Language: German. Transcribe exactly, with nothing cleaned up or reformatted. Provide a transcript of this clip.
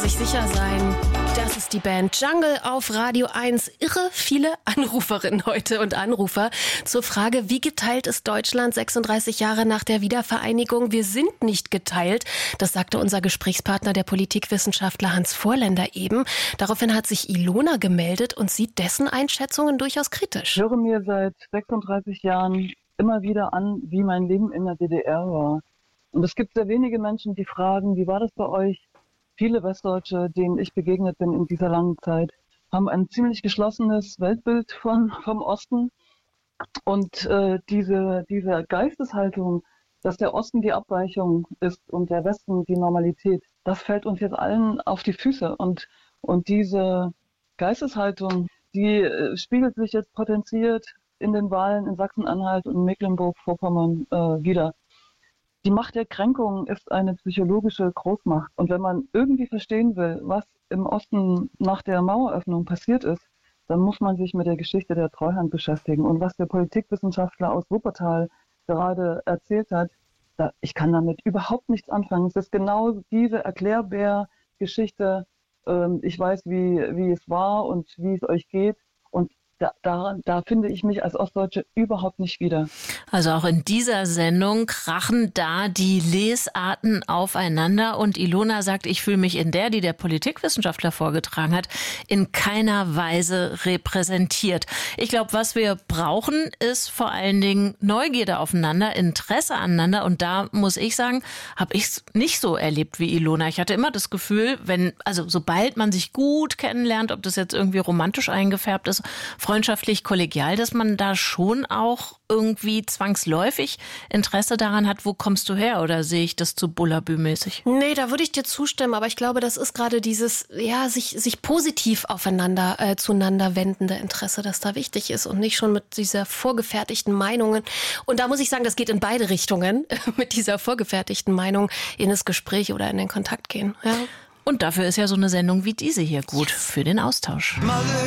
sich sicher sein. Das ist die Band Jungle auf Radio eins. Irre viele Anruferinnen heute und Anrufer zur Frage, wie geteilt ist Deutschland sechsunddreißig Jahre nach der Wiedervereinigung? Wir sind nicht geteilt. Das sagte unser Gesprächspartner, der Politikwissenschaftler Hans Vorländer eben. Daraufhin hat sich Ilona gemeldet und sieht dessen Einschätzungen durchaus kritisch. Ich höre mir seit sechsunddreißig Jahren immer wieder an, wie mein Leben in der D D R war. Und es gibt sehr wenige Menschen, die fragen, wie war das bei euch? Viele Westdeutsche, denen ich begegnet bin in dieser langen Zeit, haben ein ziemlich geschlossenes Weltbild von, vom Osten. Und äh, diese, diese Geisteshaltung, dass der Osten die Abweichung ist und der Westen die Normalität, das fällt uns jetzt allen auf die Füße. Und, und diese Geisteshaltung, die äh, spiegelt sich jetzt potenziert in den Wahlen in Sachsen-Anhalt und Mecklenburg-Vorpommern äh, wieder. Die Macht der Kränkung ist eine psychologische Großmacht. Und wenn man irgendwie verstehen will, was im Osten nach der Maueröffnung passiert ist, dann muss man sich mit der Geschichte der Treuhand beschäftigen. Und was der Politikwissenschaftler aus Wuppertal gerade erzählt hat, da, ich kann damit überhaupt nichts anfangen. Es ist genau diese Erklärbär-Geschichte. Ähm, ich weiß, wie, wie es war und wie es euch geht. Und Da, da, da finde ich mich als Ostdeutsche überhaupt nicht wieder. Also auch in dieser Sendung krachen da die Lesarten aufeinander und Ilona sagt, ich fühle mich in der, die der Politikwissenschaftler vorgetragen hat, in keiner Weise repräsentiert. Ich glaube, was wir brauchen, ist vor allen Dingen Neugierde aufeinander, Interesse aneinander und da muss ich sagen, habe ich es nicht so erlebt wie Ilona. Ich hatte immer das Gefühl, wenn, also sobald man sich gut kennenlernt, ob das jetzt irgendwie romantisch eingefärbt ist, freundschaftlich, kollegial, dass man da schon auch irgendwie zwangsläufig Interesse daran hat, wo kommst du her? Oder sehe ich das zu bullabü-mäßig? Nee, da würde ich dir zustimmen, aber ich glaube, das ist gerade dieses, ja, sich, sich positiv aufeinander, äh, zueinander wendende Interesse, das da wichtig ist und nicht schon mit dieser vorgefertigten Meinungen. Und da muss ich sagen, das geht in beide Richtungen, mit dieser vorgefertigten Meinung in das Gespräch oder in den Kontakt gehen. Ja. Und dafür ist ja so eine Sendung wie diese hier gut, für den Austausch.